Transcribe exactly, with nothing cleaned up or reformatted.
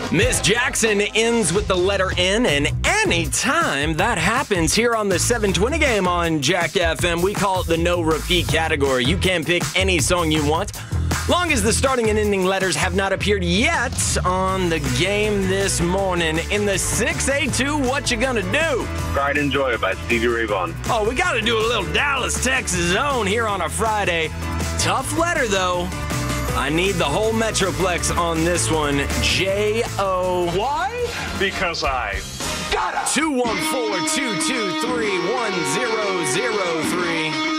Miss Jackson ends with the letter N, and anytime that happens here on the seven twenty game on Jack F M, we call it the no repeat category. You can pick any song you want, long as the starting and ending letters have not appeared yet on the game this morning. In the six A two, what you gonna do? Pride and Joy by Stevie Ray Vaughan. Oh, we gotta do a little Dallas, Texas zone here on a Friday. Tough letter, though. I need the whole Metroplex on this one. J O. Why? Because I gotta. two one four, two two three, one zero zero three.